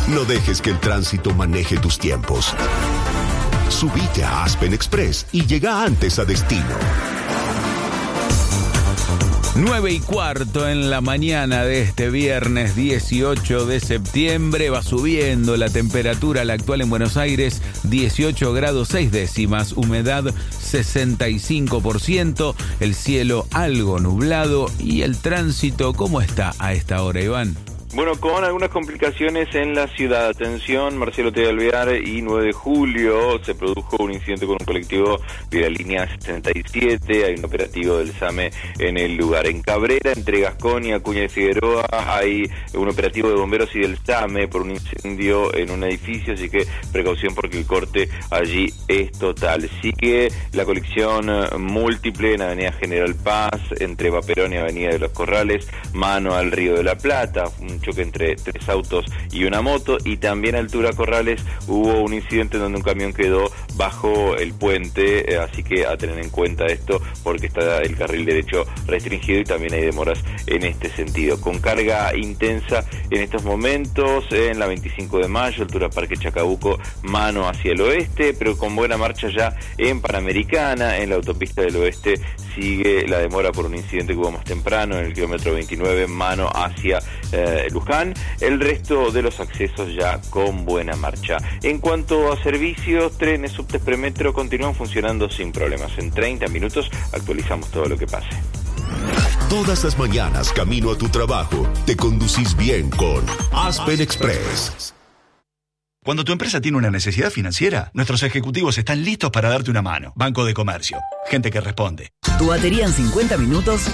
No dejes que el tránsito maneje tus tiempos. Subite a Aspen Express y llega antes a destino. 9:15 en la mañana de este viernes 18 de septiembre. Va subiendo la temperatura, la actual en Buenos Aires, 18 grados 6 décimas, humedad 65%, el cielo algo nublado y el tránsito, ¿cómo está a esta hora, Iván? Bueno, con algunas complicaciones en la ciudad. Atención, Marcelo T. Alvear y 9 de julio se produjo un incidente con un colectivo de la línea 67. Hay un operativo del SAME en el lugar. En Cabrera, entre Gascón y Acuña de Figueroa, hay un operativo de bomberos y del SAME por un incendio en un edificio, así que precaución porque el corte allí es total. Sigue la colección múltiple en Avenida General Paz, entre Vaperón y Avenida de los Corrales, mano al Río de la Plata, un choque entre 3 autos y una moto, y también a altura Corrales hubo un incidente donde un camión quedó bajo el puente, así que a tener en cuenta esto porque está el carril derecho restringido y también hay demoras en este sentido. Con carga intensa en estos momentos en la 25 de mayo, altura Parque Chacabuco, mano hacia el oeste, pero con buena marcha ya en Panamericana. En la autopista del oeste sigue la demora por un incidente que hubo más temprano en el kilómetro 29, mano hacia Luján. El resto de los accesos ya con buena marcha. En cuanto a servicios, trenes, subtes, premetro continúan funcionando sin problemas. En 30 minutos actualizamos todo lo que pase. Todas las mañanas, camino a tu trabajo, te conducís bien con Aspen Express. Cuando tu empresa tiene una necesidad financiera, nuestros ejecutivos están listos para darte una mano. Banco de Comercio. Gente que responde. Tu batería en 50 minutos